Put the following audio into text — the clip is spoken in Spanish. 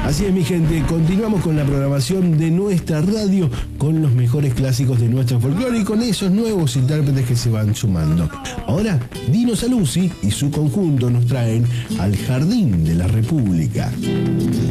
Así es, mi gente, continuamos con la programación de nuestra radio con los mejores clásicos de nuestro folclore y con esos nuevos intérpretes que se van sumando. Ahora, Dino Saluzzi y su conjunto nos traen Al Jardín de la República.